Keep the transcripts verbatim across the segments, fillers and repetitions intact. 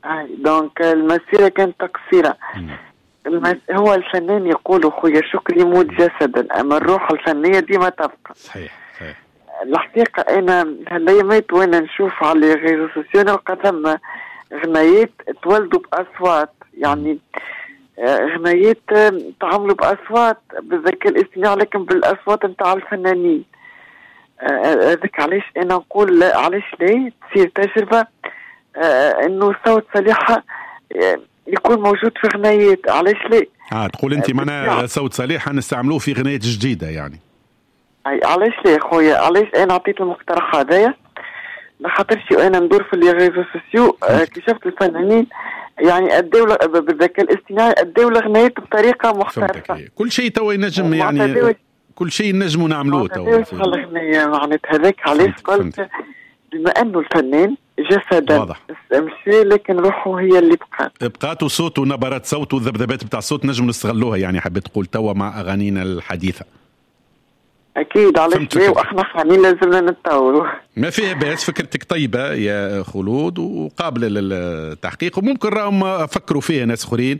دونك المسيرة كانت تقصيرة. المس... هو الفنان يقول أخويا شكري يموت جسدا، أما الروح الفنية ديما تبقى. صحيح صحيح. الحقيقة أنا هالأيامات وأنا نشوف على غير سوسيو نلقى ثم غنايات تولدوا بأصوات، يعني غنايات تعملوا بأصوات بالذكاء الاصطناعي لكن بالأصوات نتاع الفنانين. هذاك علاش أنا نقول علاش لا تصير تجربة إنه صوت صالحة يكون موجود في غنايات، علاش لا؟ اه تقول أنت معنا صوت صالحة نستعملوه في غنايات جديدة يعني. أي علاش لا خويا، علاش أنا عطيت المقترح هذايا لخاطرش أنا ندور في اللي ريزو سوسيو اكتشفت الفنانين يعني الدولة بالذكاء الاصطناعي الدولة غنيت بطريقة محترفة. كل شيء توا ينجم يعني كل شيء نجموا نعملوه توا. الغنية معناتها هذاك علاش قلت بما أنه الفنان جسدا مشي لكن روحه هي اللي بقات. بقات وصوته ونبرات صوته والذبذبات بتاع الصوت نجم نستغلوها يعني حبيت تقول توا مع أغانينا الحديثة. أكيد علاش ليه وإحنا خانين لازمنا نتطوروا. ما فيها بأس، فكرتك طيبة يا خلود وقابلة للتحقيق وممكن راهم فكروا فيها ناس آخرين،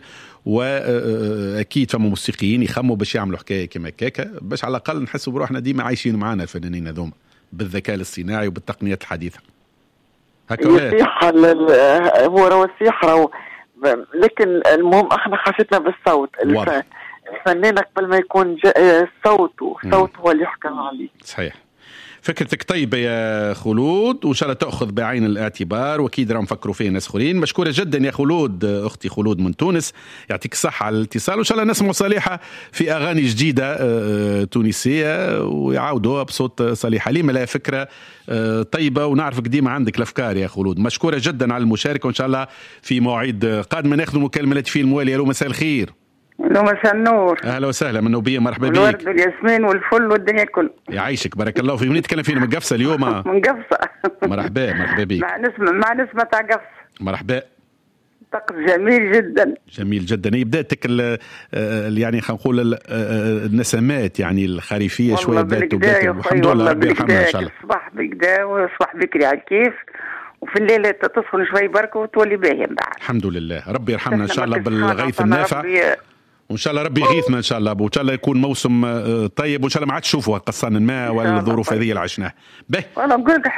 وأكيد فما موسيقيين يخموا باش يعملوا حكاية كما كاكا باش على الأقل نحسوا بروحنا ديما عايشين معنا الفنانين هذوما بالذكاء الاصطناعي وبالتقنيات الحديثة. هكا يصيح هو راه يصيح راهو، لكن المهم احنا خشيتنا بالصوت. الفنان قبل ما يكون صوته صوت هو اللي يحكم عليه. صحيح. فكرتك طيبة يا خلود وإن شاء الله تأخذ بعين الاعتبار وأكيد راهم فكروا فيه ناس آخرين. مشكورة جدا يا خلود، أختي خلود من تونس، يعطيك الصحة على الاتصال وإن شاء الله نسمع صالحة في أغاني جديدة تونسية ويعاودوها بصوت صالحة. لي لها فكرة طيبة ونعرفك ديما عندك الأفكار يا خلود. مشكورة جدا على المشاركة وإن شاء الله في مواعيد قادمة ناخذ مكالمة في الموالي. ألو مساء الخير. الو مساء النور. اهلا وسهلا من نوبيه، مرحبا بك. الورد والياسمين والفل والدنيا الكل. يعيشك بارك الله فيك. من نتكلم فينا من قفصه اليوم؟ من قفصه. مرحبا مرحبا بك. مع نسمه مع نسمه تاع قفص. مرحبا. طقس جميل جدا. جميل جدا. هي بداتك يعني خلينا نقول النسمات يعني الخريفيه شويه بدات الحمد لله ربي يرحمها ان شاء الله. الصباح بكدا وصباح بكري على الكيف وفي الليل تسخن شوي بركه وتولي باهيه من بعد. الحمد لله ربي يرحمنا ان شاء الله بالغيث النافع وان شاء الله ربي يغيثنا ان شاء الله، وان شاء الله يكون موسم طيب وان شاء الله ما عاد تشوفوا قصان الماء والظروف هذه اللي عشناها. به والله نقول لك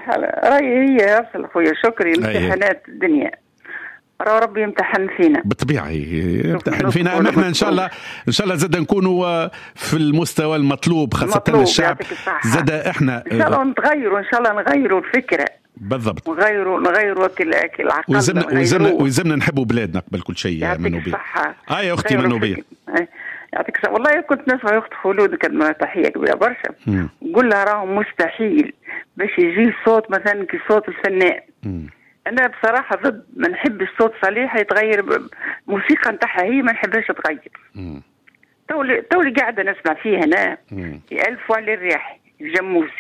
رايي هي يصل اخويا شكري امتحانات الدنيا راه ربي يمتحن فينا بالطبيعه يمتحن فينا. نحن ان شاء الله ان شاء الله زاد نكونوا في المستوى المطلوب خاصه الشعب زاد احنا ان شاء الله نتغيروا ان شاء الله نغيروا الفكره بالضبط نغيروا نغيروا العقل ويلزمنا ويلزمنا ويلزمنا نحبوا بلادنا قبل كل شيء. منوبيه اه يا اختي منوبيه يعطيك الصحه. والله كنت نسمع اخت خلود كلمه تحيه كبيره برشا نقول لها راهو مستحيل باش يجي صوت مثلا كصوت الفنان. م. انا بصراحه ضد، ما نحب الصوت صالح يتغير الموسيقى نتاعها هي ما نحبهاش تغير. تولي تولي قاعده نسمع فيه هنا يالفوا على الرياح الجموس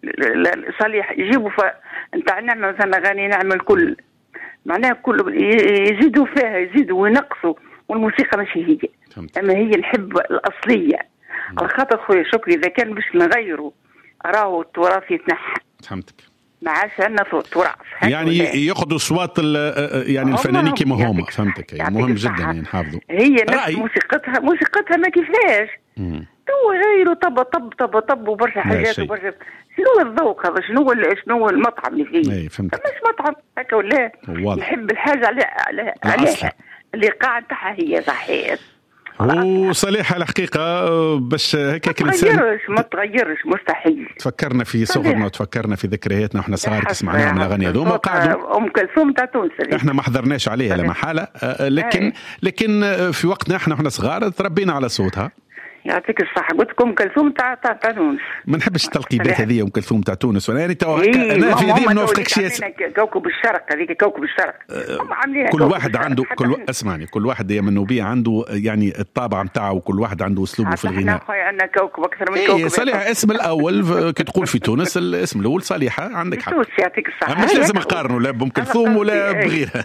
صالح يجيبوا ف نتاع نعمل مثلا اغاني نعمل الكل معناها كل يزيدوا فيها يزيدوا وينقصوا والموسيقى ماشي هي. اما هي نحب الاصليه على خاطر خويا شكري اذا كان باش نغيروا راهو التراث يتنحى. فهمتك. ما عادش عندنا تراث يعني ياخذوا اصوات يعني الفنانين كما هما. فهمتك. يعني مهم جدا يعني نحافظوا. هي نفس موسيقتها موسيقتها ما كيفاش تو غيروا طب طب طب طب وبرشا حاجات وبرشا. شنو الذوق هذا؟ شنو شنو المطعم اللي فيه؟ اي فهمتك. مش مطعم هكا ولا نحب الحاجه على على عليها الايقاع نتاعها هي صحيح. وصالحة الحقيقة باش هكاك الإنسان ما تغيرش ما تغيرش مستحيل. تفكرنا في صغرنا وتفكرنا في ذكرياتنا وإحنا صغار تسمعناهم الأغاني هذوما قاعدوا. أم كلثوم تاع تونس إحنا ما حضرناش عليها لا محالة، لكن لكن في وقتنا إحنا وإحنا صغار تربينا على صوتها. يعطيك الصحة. قلت لكم كلثوم تاع تاع تونس. ما نحبش التلقيبات هذه ام كلثوم تاع تونس وانا يعني تو انا في هذه ما نوافقكش ياسر. كوكب الشرق هذيك كوكب الشرق هم عاملينها. كل واحد عنده كل اسمعني كل واحد يا منوبيه عنده يعني الطابع نتاعه وكل واحد عنده اسلوبه في الغناء. احنا خويا عندنا كوكب اكثر من كوكب. اي صالحه اسم الاول كي تقول في تونس الاسم الاول صالحه عندك حق. يعطيك الصحة. مش لازم نقارنوا لا بام كلثوم ولا بغيرها.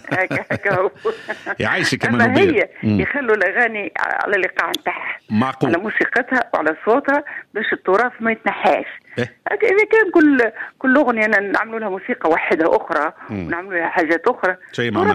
يعيشك يا منوبيه. هي يخلوا الاغاني على الايقاع نتاعها معقول على موسيقتها على صوتها باش التراث ما يتنحاش. إيه؟ إذا كان كل كل أغنية نعملوا لها موسيقى واحدة أخرى ونعملوا لها حاجات أخرى